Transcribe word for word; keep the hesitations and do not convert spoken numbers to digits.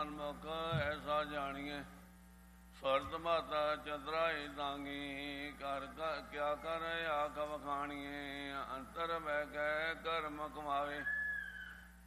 ਮਨਮੁਖ ਐਸਾ ਜਾਣੀਏ। ਸਵਰਤ ਮਾਤਾ ਚੰਦਰਾਈ ਦਾਂਗੀ ਕਰ ਕਿਆ ਕਰ ਆਖ ਵਖਾਣੀਏ। ਅੰਤਰ ਬਹਿ ਕੇ ਕਰਮ ਕਮਾਵੇ